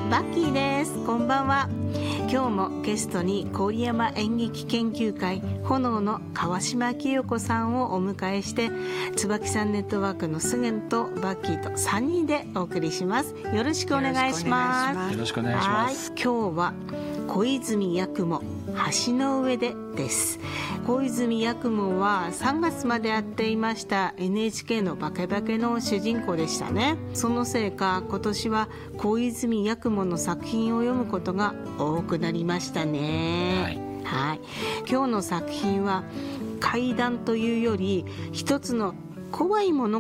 バッキーです。こんばんは。今日もゲストに郡山演劇研究会炎の川島清子さんをお迎えして、椿さんネットワークのスゲンとバッキーと3人でお送りします。よろしくお願いします。 よろしくお願いします。 今日は小泉八雲橋の上でです。小泉八雲は3月までやっていました NHK のバケバケの主人公でしたね。そのせいか今年は小泉八雲の作品を読むことが多くなりましたね。はい、今日の作品は怪談というより一つの怖い物語